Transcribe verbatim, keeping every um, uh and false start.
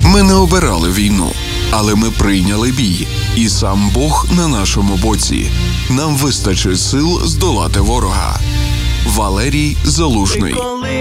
Ми не обирали війну, але ми прийняли бій. І сам Бог на нашому боці. Нам вистачить сил здолати ворога. Валерій Залужний.